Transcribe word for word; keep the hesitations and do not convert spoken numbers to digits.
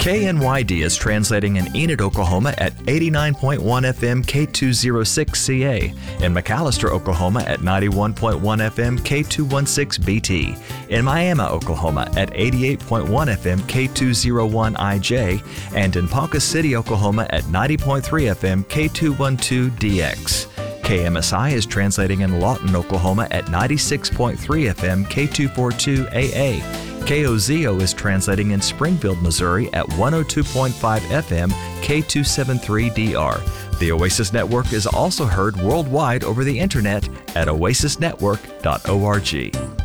K N Y D is translating in Enid, Oklahoma at eighty-nine point one F M K two oh six C A, in McAllister, Oklahoma at ninety-one point one F M K two sixteen B T, in Miami, Oklahoma at eighty-eight point one F M K two oh one I J, and in Ponca City, Oklahoma at ninety point three F M K two twelve D X. K M S I is translating in Lawton, Oklahoma at ninety-six point three F M K two forty-two A A. K O Z O is translating in Springfield, Missouri at one oh two point five F M K two seventy-three D R. The Oasis Network is also heard worldwide over the internet at oasis network dot org.